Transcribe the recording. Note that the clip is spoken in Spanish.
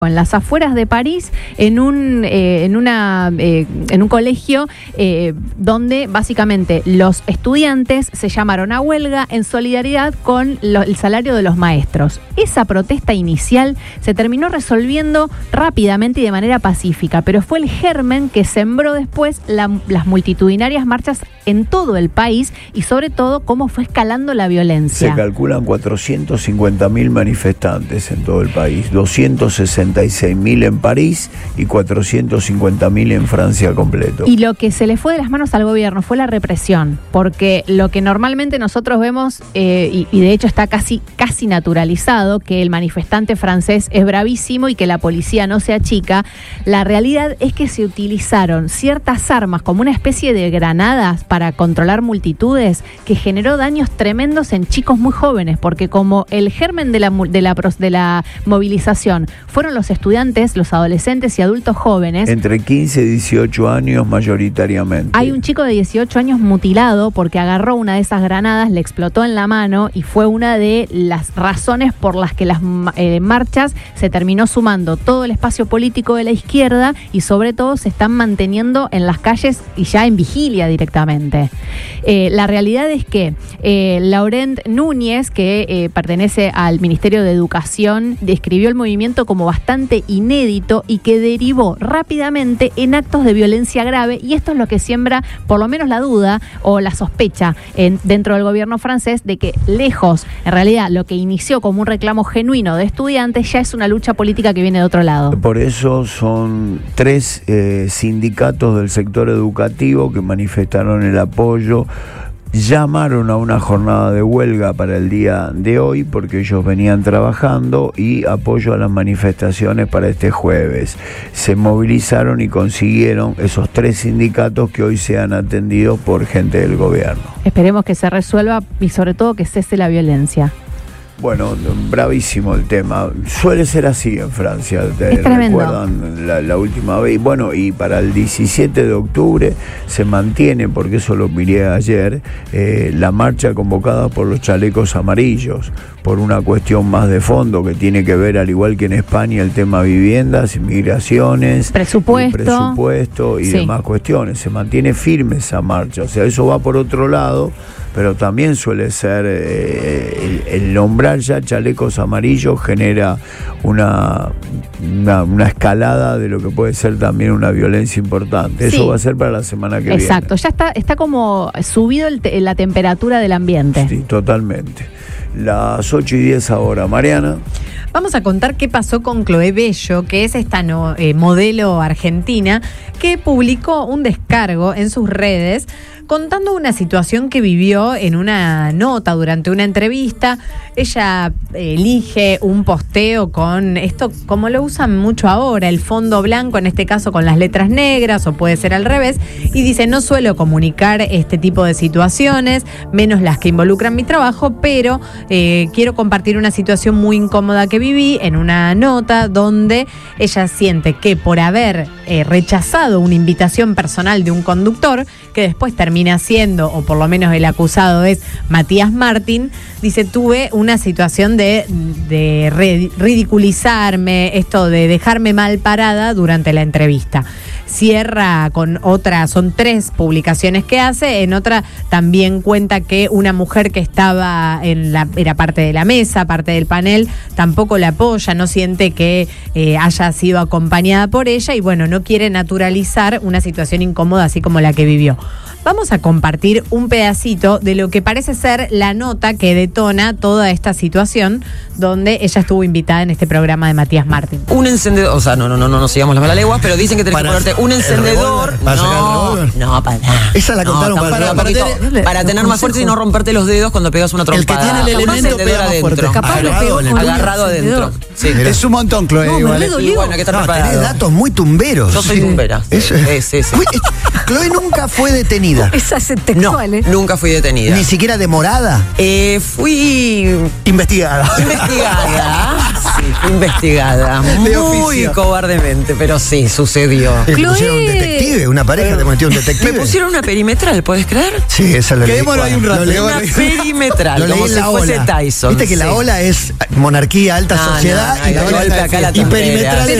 en las afueras de París, en un colegio donde básicamente los estudiantes se llamaron a huelga en solidaridad con el salario de los maestros. Esa protesta inicial se terminó resolviendo rápidamente y de manera pacífica, pero fue el germen que sembró después las multitudinarias marchas en todo el país y sobre todo cómo fue escalando la violencia. Se calculan 450.000 manifestantes en todo el país, 266.000 en París y 450.000 en Francia completo. Y lo que se le fue de las manos al gobierno fue la represión, porque lo que normalmente nosotros vemos, y de hecho está casi naturalizado, que el manifestante francés es bravísimo y que la policía no se achica, la realidad es que se utilizaron ciertas armas como una especie de granadas para controlar multitudes que generó daños tremendos en chicos muy jóvenes, porque como el germen de la movilización fueron los estudiantes, los adolescentes y adultos jóvenes. Entre 15 y 18 años mayoritariamente. Hay un chico de 18 años mutilado porque agarró una de esas granadas, le explotó en la mano y fue una de las razones por las que las marchas se terminó sumando todo el espacio político de la izquierda y sobre todo se están manteniendo en las calles y ya en vigilia directamente. La realidad es que Laurent Núñez, que pertenece al Ministerio de Educación, describió el movimiento como bastante inédito y que derivó rápidamente en actos de violencia grave, y esto es lo que siembra por lo menos la duda o la sospecha dentro del gobierno francés de que lejos, en realidad, lo que inició como un reclamo genuino de estudiantes ya es una lucha política que viene de otro lado. Por eso son 3 sindicatos del sector educativo que manifestaron el apoyo. Llamaron a una jornada de huelga para el día de hoy porque ellos venían trabajando, y apoyo a las manifestaciones para este jueves. Se movilizaron y consiguieron esos 3 sindicatos que hoy sean atendidos por gente del gobierno. Esperemos que se resuelva y sobre todo que cese la violencia. Bueno, bravísimo el tema. Suele ser así en Francia. Es tremendo. ¿Recuerdan la última vez? Bueno, y para el 17 de octubre se mantiene, porque eso lo miré ayer, la marcha convocada por los chalecos amarillos, por una cuestión más de fondo que tiene que ver, al igual que en España, el tema viviendas, inmigraciones, presupuesto y demás cuestiones. Se mantiene firme esa marcha. O sea, eso va por otro lado, pero también suele ser el nombrar ya chalecos amarillos genera una escalada de lo que puede ser también una violencia importante. Sí. Eso va a ser para la semana que viene. Exacto, ya está como subido la temperatura del ambiente. Sí, totalmente. Las 8:10 ahora, Mariana. Vamos a contar qué pasó con Chloé Bello, que es esta modelo argentina que publicó un descargo en sus redes contando una situación que vivió en una nota durante una entrevista. Ella elige un posteo con esto, como lo usan mucho ahora, el fondo blanco, en este caso con las letras negras, o puede ser al revés, y dice: no suelo comunicar este tipo de situaciones, menos las que involucran mi trabajo, pero quiero compartir una situación muy incómoda que viví, en una nota donde ella siente que por haber rechazado una invitación personal de un conductor, que después termina siendo, o por lo menos el acusado es Matías Martín, dice: tuve una situación de ridiculizarme, esto de dejarme mal parada durante la entrevista. Cierra con otra, son 3 publicaciones que hace. En otra también cuenta que una mujer que estaba era parte de la mesa, parte del panel, tampoco la apoya, no siente que haya sido acompañada por ella, y bueno, no quiere naturalizar una situación incómoda así como la que vivió. Vamos a compartir un pedacito de lo que parece ser la nota que detona toda esta situación, donde ella estuvo invitada en este programa de Matías Martín. Un encendedor, o sea, no sigamos las malas lenguas, pero dicen que tenés que ponerte un encendedor. No, para nada. Esa la contaron para tener más fuerza y no romperte los dedos cuando pegas una trompada. El que tiene el elemento pega más fuerte. Agarrado adentro. Sí. Es un montón, Chloé. No, igual. Y bueno, que está preparado. Tenés datos muy tumberos. Yo soy tumbera. Eso es. Sí. Chloé nunca fue detenida. Esa es textual, No, nunca fui detenida. Ni siquiera demorada. Fui investigada. Sí, fui investigada. Muy cobardemente, pero sí, sucedió. ¿Pusieron un detective? detective, una pareja te metió un detective. Me pusieron una perimetral, ¿puedes creer? Sí, esa lo leí. Quedémonos ahí un rato. Una perimetral, Lo leí como en si la fuese ola. Tyson. Viste que la ola es monarquía, alta sociedad, y la ola golpe acá la y tontera. perimetral es